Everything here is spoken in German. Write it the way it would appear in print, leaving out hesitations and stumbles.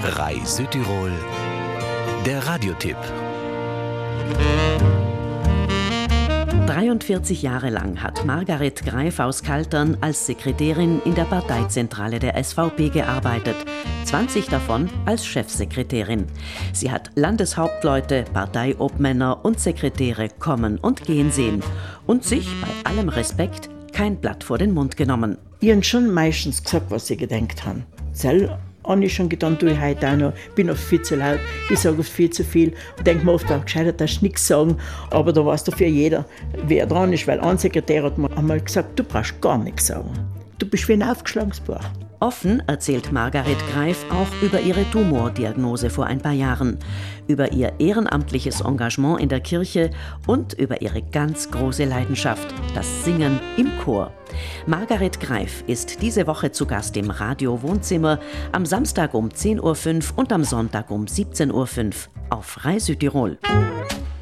RAI Südtirol, der Radiotipp. 43 Jahre lang hat Margaret Greif aus Kaltern als Sekretärin in der Parteizentrale der SVP gearbeitet, 20 davon als Chefsekretärin. Sie hat Landeshauptleute, Parteiobmänner und Sekretäre kommen und gehen sehen und sich bei allem Respekt kein Blatt vor den Mund genommen. Ich habe schon meistens gesagt, was ich gedacht habe. Selber habe ich schon gedacht, ich heute auch noch, bin oft viel zu laut, ich sage oft viel zu viel. Ich denke mir oft auch, gescheiter darfst du nichts sagen, aber da weiß dafür jeder, wer dran ist, weil ein Sekretär hat mir einmal gesagt, du brauchst gar nichts sagen. Du bist wie ein aufgeschlagenes Buch. Offen erzählt Margaret Greif auch über ihre Tumordiagnose vor ein paar Jahren, über ihr ehrenamtliches Engagement in der Kirche und über ihre ganz große Leidenschaft, das Singen im Chor. Margaret Greif ist diese Woche zu Gast im Radio Wohnzimmer, am Samstag um 10.05 Uhr und am Sonntag um 17.05 Uhr auf RAI Südtirol.